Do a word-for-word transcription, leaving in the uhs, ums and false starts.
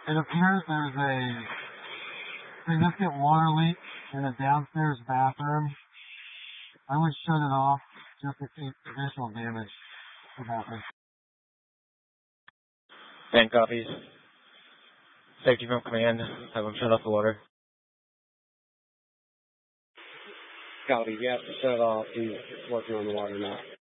It appears there's a significant water leak in the downstairs bathroom. I would shut it off just in case additional damage would happen. ten copies. Safety from command. Have them shut off the water. Copy. You have to shut off. He's working on the water now.